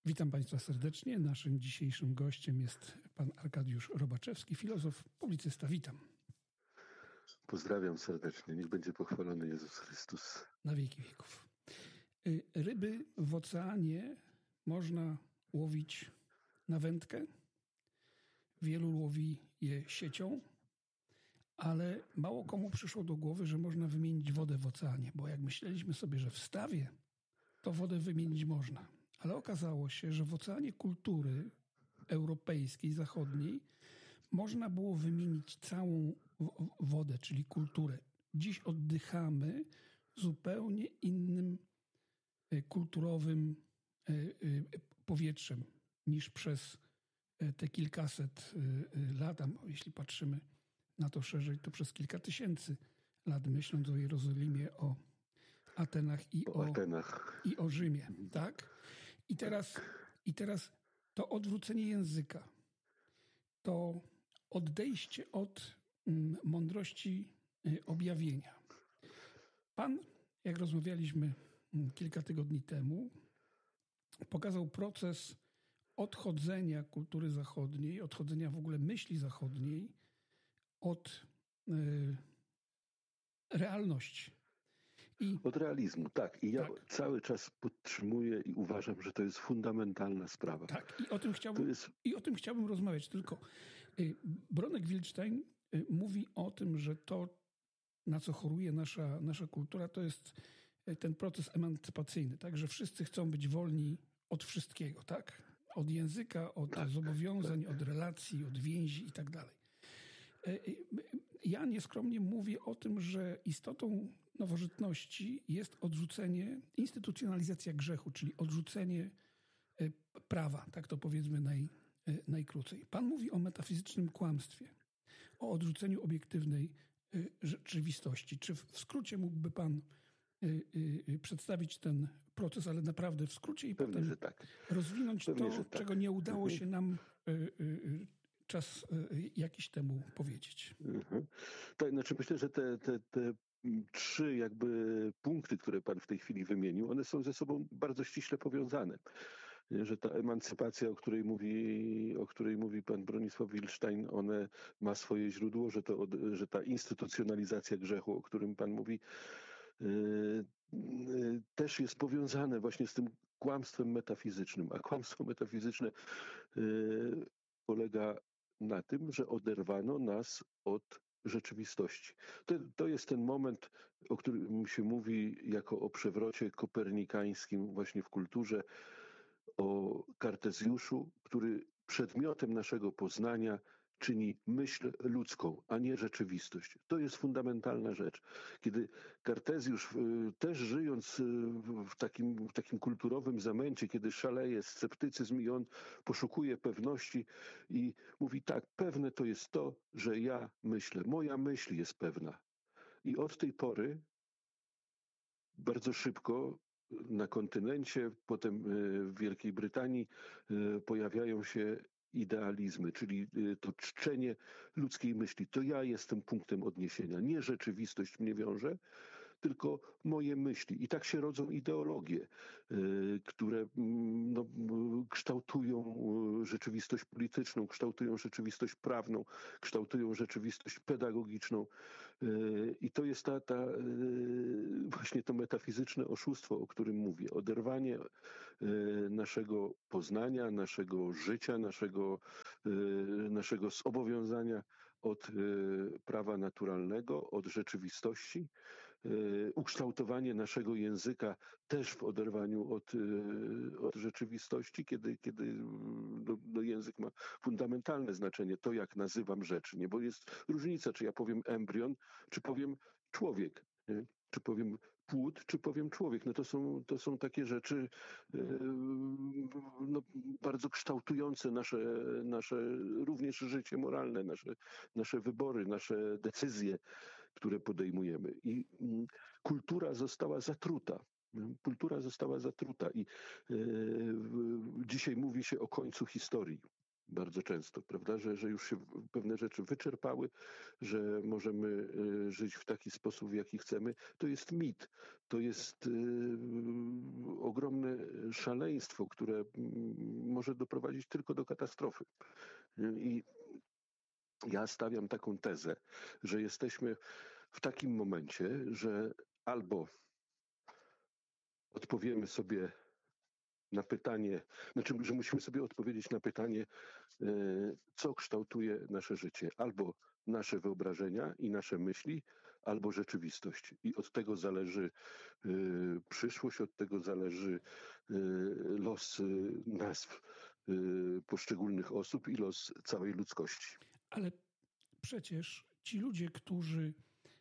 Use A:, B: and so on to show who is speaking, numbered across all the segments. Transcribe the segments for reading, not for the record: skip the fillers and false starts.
A: Witam Państwa serdecznie. Naszym dzisiejszym gościem jest pan Arkadiusz Robaczewski, filozof, publicysta. Witam.
B: Pozdrawiam serdecznie. Niech będzie pochwalony Jezus Chrystus.
A: Na wieki wieków. Ryby w oceanie można łowić na wędkę. Wielu łowi je siecią, ale mało komu przyszło do głowy, że można wymienić wodę w oceanie, bo jak myśleliśmy sobie, że w stawie, to wodę wymienić można. Ale okazało się, że w oceanie kultury europejskiej, zachodniej można było wymienić całą wodę, czyli kulturę. Dziś oddychamy zupełnie innym kulturowym powietrzem niż przez te kilkaset lat, a jeśli patrzymy na to szerzej, to przez kilka tysięcy lat, myśląc o Jerozolimie, o Atenach i o Rzymie, tak? I teraz to odwrócenie języka, to odejście od mądrości objawienia. Pan, jak rozmawialiśmy kilka tygodni temu, pokazał proces odchodzenia kultury zachodniej, odchodzenia w ogóle myśli zachodniej od realności.
B: Od realizmu, tak. I ja cały czas podtrzymuję i uważam, że to jest fundamentalna sprawa.
A: Tak, i o tym chciałbym rozmawiać. Tylko Bronek Wilczstein mówi o tym, że to, na co choruje nasza kultura, to jest ten proces emancypacyjny, tak? Że wszyscy chcą być wolni od wszystkiego, tak? Od języka, od zobowiązań, od relacji, od więzi i tak dalej. Ja nieskromnie mówię o tym, że istotą nowożytności jest odrzucenie, instytucjonalizacja grzechu, czyli odrzucenie prawa, tak to powiedzmy najkrócej. Pan mówi o metafizycznym kłamstwie, o odrzuceniu obiektywnej rzeczywistości. Czy w skrócie mógłby pan przedstawić ten proces, ale naprawdę w skrócie i
B: Pewnie,
A: potem
B: że tak.
A: rozwinąć czego nie udało się nam czas jakiś temu powiedzieć.
B: Tak, znaczy myślę, że te trzy jakby punkty, które pan w tej chwili wymienił, one są ze sobą bardzo ściśle powiązane. Że ta emancypacja, o której mówi pan Bronisław Wilczstein, one ma swoje źródło, że ta instytucjonalizacja grzechu, o którym pan mówi, też jest powiązane właśnie z tym kłamstwem metafizycznym. A kłamstwo metafizyczne polega na tym, że oderwano nas od rzeczywistości. To jest ten moment, o którym się mówi jako o przewrocie kopernikańskim właśnie w kulturze, o Kartezjuszu, który przedmiotem naszego poznania czyni myśl ludzką, a nie rzeczywistość. To jest fundamentalna rzecz. Kiedy Kartezjusz, też żyjąc w takim kulturowym zamęcie, kiedy szaleje sceptycyzm i on poszukuje pewności i mówi tak, pewne to jest to, że ja myślę. Moja myśl jest pewna. I od tej pory bardzo szybko na kontynencie, potem w Wielkiej Brytanii pojawiają się idealizmy, czyli to czczenie ludzkiej myśli. To ja jestem punktem odniesienia. Nie rzeczywistość mnie wiąże, tylko moje myśli. I tak się rodzą ideologie, które kształtują rzeczywistość polityczną, kształtują rzeczywistość prawną, kształtują rzeczywistość pedagogiczną. I to jest właśnie to metafizyczne oszustwo, o którym mówię. Oderwanie naszego poznania, naszego życia, naszego zobowiązania od prawa naturalnego, od rzeczywistości, ukształtowanie naszego języka też w oderwaniu od rzeczywistości, kiedy język ma fundamentalne znaczenie, to jak nazywam rzeczy, nie? Bo jest różnica, czy ja powiem embrion, czy powiem człowiek, nie? Czy powiem płód, czy powiem człowiek. No to są takie rzeczy bardzo kształtujące nasze również życie moralne, nasze wybory, nasze decyzje, które podejmujemy. I kultura została zatruta. Kultura została zatruta i dzisiaj mówi się o końcu historii. bardzo często, prawda, że już się pewne rzeczy wyczerpały, że możemy żyć w taki sposób, w jaki chcemy. To jest mit, to jest ogromne szaleństwo, które może doprowadzić tylko do katastrofy. I ja stawiam taką tezę, że jesteśmy w takim momencie, że albo odpowiemy sobie na pytanie, znaczy, że musimy sobie odpowiedzieć na pytanie, co kształtuje nasze życie. Albo nasze wyobrażenia i nasze myśli, albo rzeczywistość. I od tego zależy przyszłość, od tego zależy los nazw poszczególnych osób i los całej ludzkości.
A: Ale przecież ci ludzie, którzy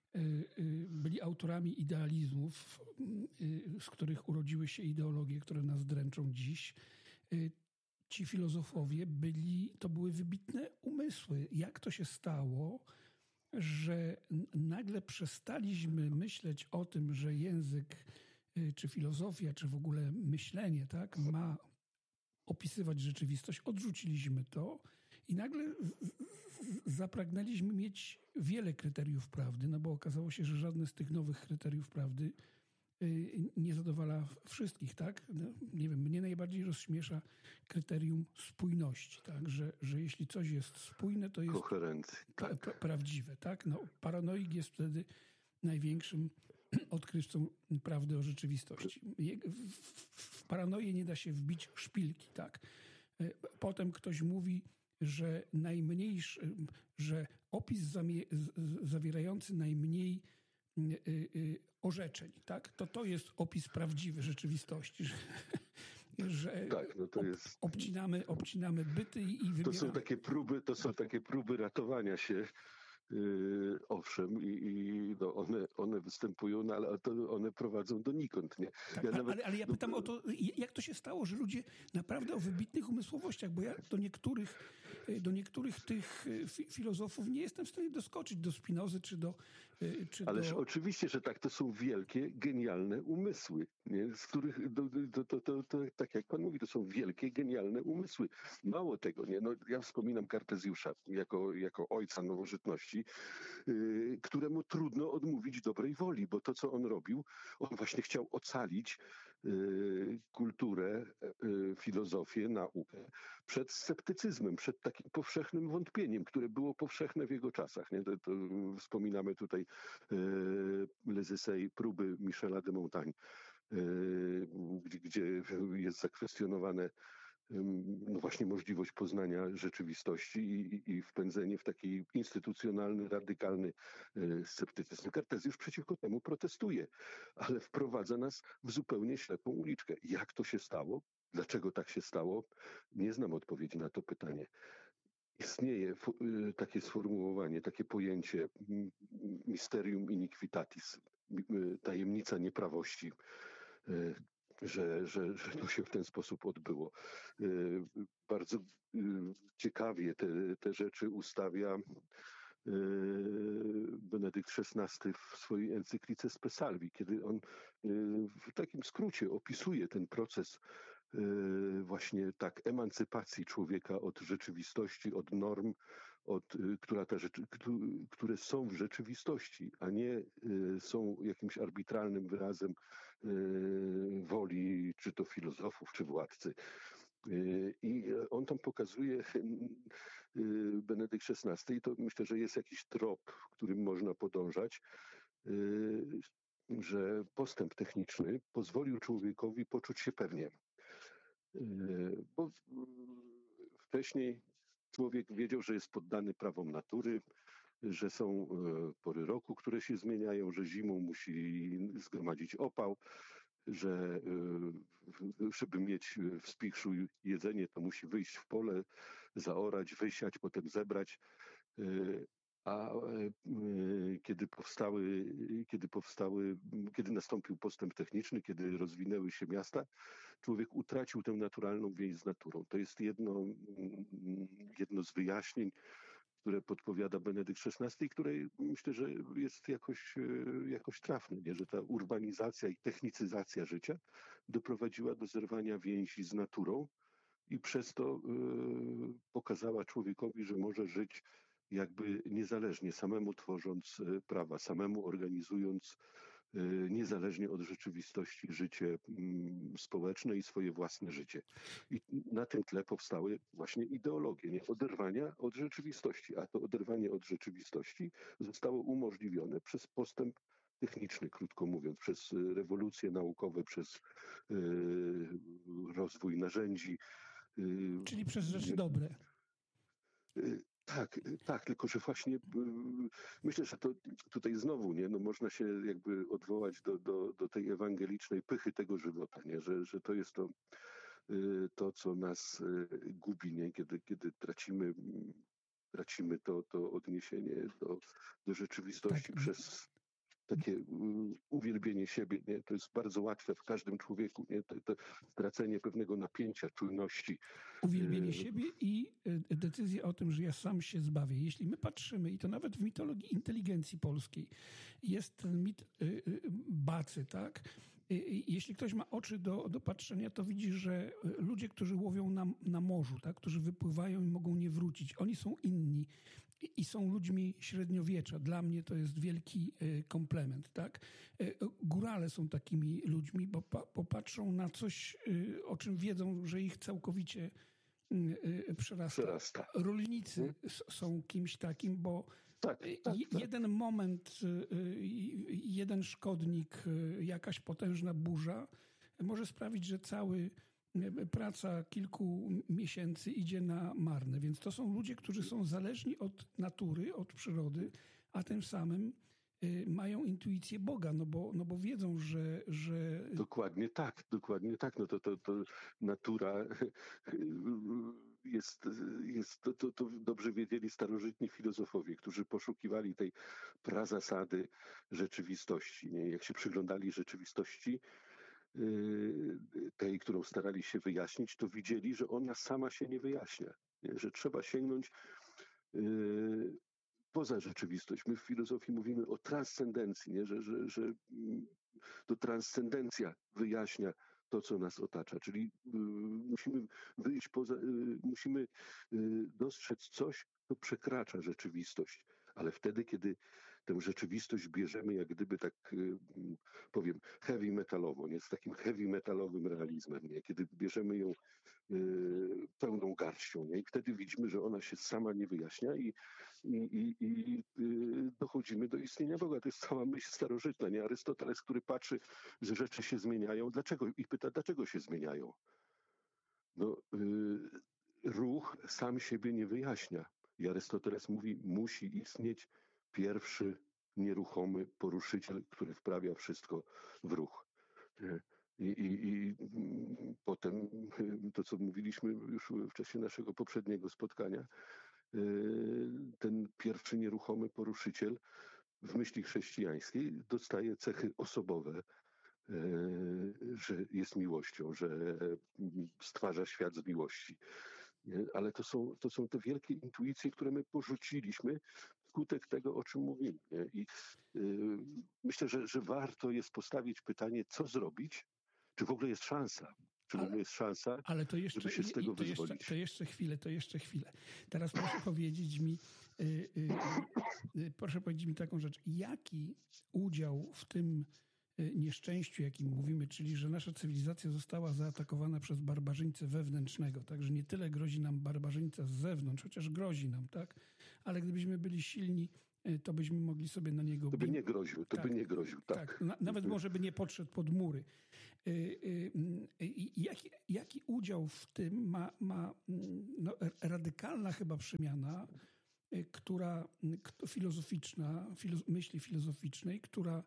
A: byli autorami idealizmów, z których urodziły się ideologie, które nas dręczą dziś, ci filozofowie to były wybitne umysły. Jak to się stało, że nagle przestaliśmy myśleć o tym, że język, czy filozofia, czy w ogóle myślenie, tak, ma opisywać rzeczywistość, odrzuciliśmy to i nagle zapragnęliśmy mieć wiele kryteriów prawdy, no bo okazało się, że żadne z tych nowych kryteriów prawdy nie zadowala wszystkich, tak? No, nie wiem, mnie najbardziej rozśmiesza kryterium spójności, tak? Że jeśli coś jest spójne, to jest
B: koherencji, tak.
A: Prawdziwe, tak? No, paranoik jest wtedy największym odkrywcą prawdy o rzeczywistości. W paranoję nie da się wbić szpilki, tak? Potem ktoś mówi, że że opis zawierający najmniej orzeczeń, tak? To jest opis prawdziwy rzeczywistości, że
B: tak, no to jest...
A: obcinamy byty i wybieramy.
B: To są takie próby ratowania się. Owszem, no one występują, no, ale one prowadzą donikąd. Nie?
A: Tak, ale ja pytam o to, jak to się stało, że ludzie naprawdę o wybitnych umysłowościach, bo ja do niektórych tych filozofów nie jestem w stanie doskoczyć, do Spinozy
B: Ależ oczywiście, że tak, to są wielkie, genialne umysły, nie? Z których, tak jak pan mówi, to są wielkie, genialne umysły. Mało tego, nie? No, ja wspominam Kartezjusza jako ojca nowożytności, któremu trudno odmówić dobrej woli, bo to, co on robił, on właśnie chciał ocalić kulturę, filozofię, naukę przed sceptycyzmem, przed takim powszechnym wątpieniem, które było powszechne w jego czasach. Nie? To wspominamy tutaj Les Essais, próby Michela de Montaigne, gdzie jest zakwestionowane no właśnie możliwość poznania rzeczywistości i wpędzenie w taki instytucjonalny, radykalny sceptycyzm. Kartezjusz przeciwko temu protestuje, ale wprowadza nas w zupełnie ślepą uliczkę. Jak to się stało? Dlaczego tak się stało? Nie znam odpowiedzi na to pytanie. Istnieje takie sformułowanie, takie pojęcie mysterium iniquitatis, tajemnica nieprawości, że to się w ten sposób odbyło. Bardzo ciekawie te rzeczy ustawia Benedykt XVI w swojej encyklice Spe Salvi, kiedy on w takim skrócie opisuje ten proces właśnie tak emancypacji człowieka od rzeczywistości, od norm, które są w rzeczywistości, a nie są jakimś arbitralnym wyrazem woli czy to filozofów, czy władcy. I on tam pokazuje, Benedykt XVI, i to myślę, że jest jakiś trop, którym można podążać, że postęp techniczny pozwolił człowiekowi poczuć się pewnie. Bo wcześniej człowiek wiedział, że jest poddany prawom natury, że są pory roku, które się zmieniają, że zimą musi zgromadzić opał, że żeby mieć w spichrzu jedzenie, to musi wyjść w pole, zaorać, wysiać, potem zebrać. A kiedy nastąpił postęp techniczny, kiedy rozwinęły się miasta, człowiek utracił tę naturalną więź z naturą. To jest jedno z wyjaśnień, które podpowiada Benedykt XVI i które myślę, że jest jakoś trafne, nie? Że ta urbanizacja i technicyzacja życia doprowadziła do zerwania więzi z naturą i przez to pokazała człowiekowi, że może żyć jakby niezależnie, samemu tworząc prawa, samemu organizując niezależnie od rzeczywistości życie społeczne i swoje własne życie. I na tym tle powstały właśnie ideologie, nie? Oderwania od rzeczywistości, a to oderwanie od rzeczywistości zostało umożliwione przez postęp techniczny, krótko mówiąc, przez rewolucje naukowe, przez rozwój narzędzi.
A: Czyli przez rzeczy dobre.
B: Tak, tak, tylko że właśnie myślę, że to tutaj znowu nie, no można się jakby odwołać do tej ewangelicznej pychy tego żywota, nie? Że to jest to, co nas gubi, nie? Kiedy tracimy to odniesienie do rzeczywistości
A: Tak.
B: przez takie uwielbienie siebie, nie? To jest bardzo łatwe w każdym człowieku, nie? To stracenie pewnego napięcia, czujności.
A: Uwielbienie siebie i decyzja o tym, że ja sam się zbawię. Jeśli my patrzymy, i to nawet w mitologii inteligencji polskiej, jest ten mit Bacy, tak? Jeśli ktoś ma oczy do patrzenia, to widzi, że ludzie, którzy łowią na morzu, tak? Którzy wypływają i mogą nie wrócić, oni są inni i są ludźmi średniowiecza. Dla mnie to jest wielki komplement, tak? Górale są takimi ludźmi, bo popatrzą na coś, o czym wiedzą, że ich całkowicie przerasta. Rolnicy są kimś takim, bo
B: tak.
A: jeden moment, jeden szkodnik, jakaś potężna burza może sprawić, że cały praca kilku miesięcy idzie na marne. Więc to są ludzie, którzy są zależni od natury, od przyrody, a tym samym mają intuicję Boga, no bo wiedzą, że...
B: Dokładnie tak. No to natura to dobrze wiedzieli starożytni filozofowie, którzy poszukiwali tej prazasady rzeczywistości. Nie? Jak się przyglądali rzeczywistości, tej, którą starali się wyjaśnić, to widzieli, że ona sama się nie wyjaśnia. Nie? Że trzeba sięgnąć poza rzeczywistość. My w filozofii mówimy o transcendencji, nie? Że to transcendencja wyjaśnia to, co nas otacza. Czyli musimy wyjść musimy dostrzec coś, co przekracza rzeczywistość. Ale wtedy, kiedy tę rzeczywistość bierzemy jak gdyby tak, powiem, heavy metalowo, nie? Z takim heavy metalowym realizmem, nie? Kiedy bierzemy ją pełną garścią, nie? I wtedy widzimy, że ona się sama nie wyjaśnia i dochodzimy do istnienia Boga. To jest cała myśl starożytna, nie? Arystoteles, który patrzy, że rzeczy się zmieniają. Dlaczego? I pyta, dlaczego się zmieniają? No, ruch sam siebie nie wyjaśnia. I Arystoteles mówi, musi istnieć pierwszy nieruchomy poruszyciel, który wprawia wszystko w ruch. I potem to, co mówiliśmy już w czasie naszego poprzedniego spotkania, ten pierwszy nieruchomy poruszyciel w myśli chrześcijańskiej dostaje cechy osobowe, że jest miłością, że stwarza świat z miłości. Ale to są te wielkie intuicje, które my porzuciliśmy wskutek tego, o czym mówimy. I myślę, że warto jest postawić pytanie, co zrobić, czy w ogóle jest szansa. Czy w ogóle jest szansa,
A: ale to jeszcze,
B: żeby się z tego wyzwolić?
A: To jeszcze chwilę. Teraz proszę powiedzieć mi taką rzecz. Jaki udział w tym nieszczęściu, jakim mówimy, czyli że nasza cywilizacja została zaatakowana przez barbarzyńcę wewnętrznego, także nie tyle grozi nam barbarzyńca z zewnątrz, chociaż grozi nam, tak? Ale gdybyśmy byli silni, to byśmy mogli sobie na niego...
B: To by nie groził, tak.
A: Nawet może by nie podszedł pod mury. Jaki udział w tym ma radykalna chyba przemiana, myśli filozoficznej, która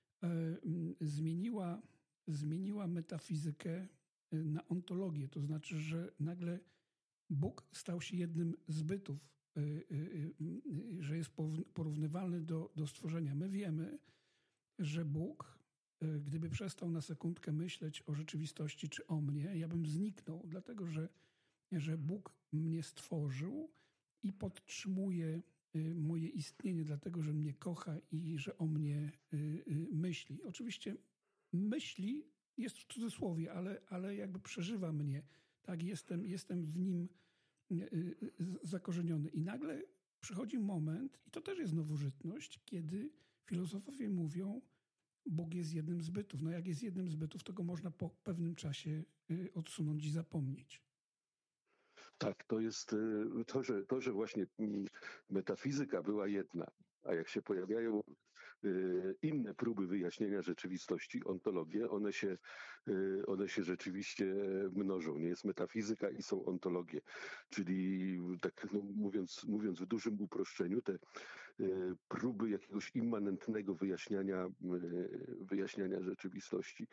A: zmieniła metafizykę na ontologię. To znaczy, że nagle Bóg stał się jednym z bytów, że jest porównywalny do stworzenia. My wiemy, że Bóg, gdyby przestał na sekundkę myśleć o rzeczywistości czy o mnie, ja bym zniknął, dlatego że Bóg mnie stworzył i podtrzymuje moje istnienie, dlatego że mnie kocha i że o mnie myśli. Oczywiście myśli jest w cudzysłowie, ale jakby przeżywa mnie. Tak, jestem w nim zakorzeniony. I nagle przychodzi moment, i to też jest nowożytność, kiedy filozofowie mówią, Bóg jest jednym z bytów. No jak jest jednym z bytów, to go można po pewnym czasie odsunąć i zapomnieć.
B: Tak, to jest to, że właśnie metafizyka była jedna, a jak się pojawiają inne próby wyjaśnienia rzeczywistości, ontologie, one się rzeczywiście mnożą. Nie jest metafizyka i są ontologie. Czyli tak mówiąc w dużym uproszczeniu, te próby jakiegoś immanentnego wyjaśniania rzeczywistości.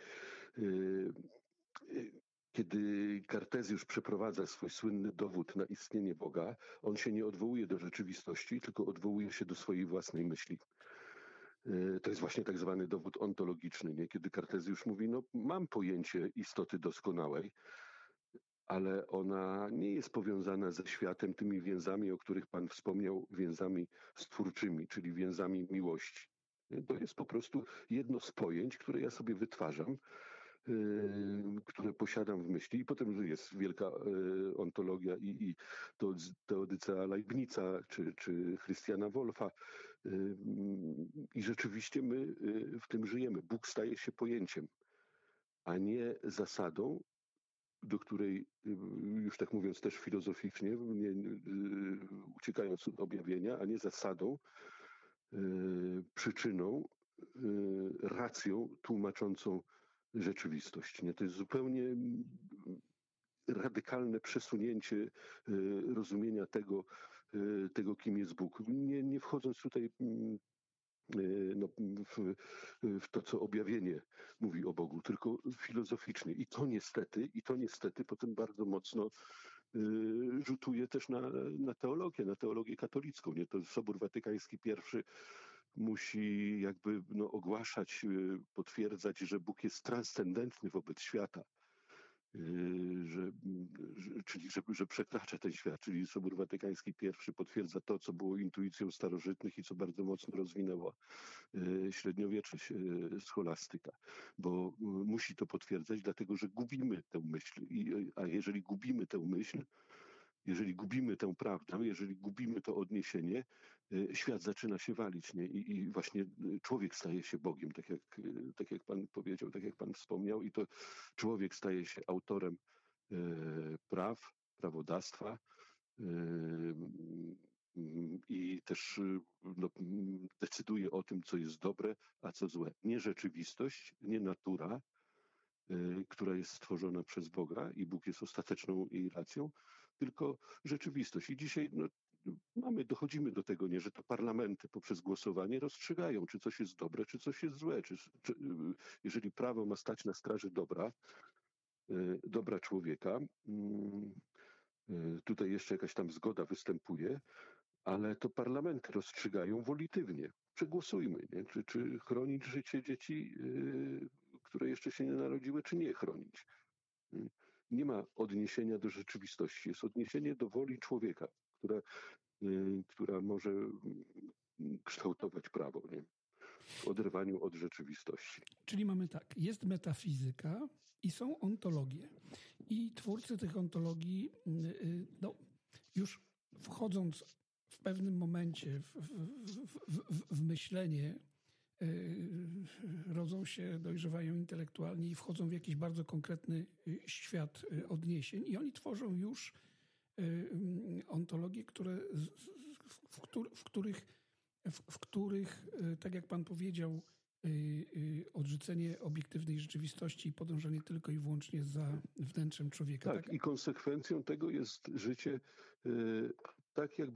B: Kiedy Kartezjusz przeprowadza swój słynny dowód na istnienie Boga, on się nie odwołuje do rzeczywistości, tylko odwołuje się do swojej własnej myśli. To jest właśnie tak zwany dowód ontologiczny, nie? Kiedy Kartezjusz mówi, no mam pojęcie istoty doskonałej, ale ona nie jest powiązana ze światem tymi więzami, o których Pan wspomniał, więzami stwórczymi, czyli więzami miłości. To jest po prostu jedno z pojęć, które ja sobie wytwarzam, które posiadam w myśli. I potem jest wielka ontologia i teodycea Leibnica czy Christiana Wolffa. I rzeczywiście my w tym żyjemy. Bóg staje się pojęciem, a nie zasadą, do której, już tak mówiąc też filozoficznie, uciekając od objawienia, a nie zasadą, przyczyną, racją tłumaczącą rzeczywistość. Nie? To jest zupełnie radykalne przesunięcie rozumienia tego, kim jest Bóg. Nie wchodząc tutaj w to, co objawienie mówi o Bogu, tylko filozoficznie. I to niestety potem bardzo mocno rzutuje też na teologię katolicką. Nie? To Sobór Watykański I musi jakby ogłaszać, potwierdzać, że Bóg jest transcendentny wobec świata. Że przekracza ten świat, czyli Sobór Watykański I potwierdza to, co było intuicją starożytnych i co bardzo mocno rozwinęła średniowiecze scholastyka, bo musi to potwierdzać, dlatego że gubimy tę myśl, a jeżeli gubimy tę myśl, jeżeli gubimy tę prawdę, jeżeli gubimy to odniesienie, świat zaczyna się walić, nie? I właśnie człowiek staje się Bogiem, tak jak Pan powiedział, tak jak Pan wspomniał, i to człowiek staje się autorem prawodawstwa i też decyduje o tym, co jest dobre, a co złe. Nie rzeczywistość, nie natura, która jest stworzona przez Boga i Bóg jest ostateczną jej racją, tylko rzeczywistość. I dzisiaj dochodzimy do tego, nie, że to parlamenty poprzez głosowanie rozstrzygają, czy coś jest dobre, czy coś jest złe. Jeżeli prawo ma stać na straży dobra człowieka, tutaj jeszcze jakaś tam zgoda występuje, ale to parlamenty rozstrzygają wolitywnie. Przegłosujmy, nie? Czy chronić życie dzieci, które jeszcze się nie narodziły, czy nie chronić. Nie ma odniesienia do rzeczywistości. Jest odniesienie do woli człowieka, która może kształtować prawo, nie? W oderwaniu od rzeczywistości.
A: Czyli mamy tak, jest metafizyka i są ontologie. I twórcy tych ontologii, już wchodząc w pewnym momencie w myślenie, rodzą się, dojrzewają intelektualnie i wchodzą w jakiś bardzo konkretny świat odniesień i oni tworzą już ontologie, w których, tak jak Pan powiedział, odrzucenie obiektywnej rzeczywistości i podążanie tylko i wyłącznie za wnętrzem człowieka.
B: Tak, i konsekwencją tego jest życie tak, jak